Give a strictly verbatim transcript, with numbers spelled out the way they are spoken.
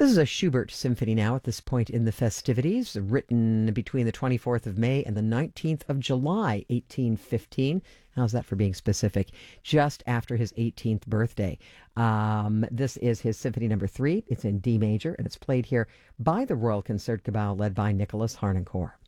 This is a Schubert symphony now at this point in the festivities, written between the twenty-fourth of May and the nineteenth of July, eighteen fifteen. How's that for being specific? Just after his eighteenth birthday. Um, this is his Symphony Number Three. It's in D major, and it's played here by the Royal Concertgebouw, led by Nicholas Harnoncourt.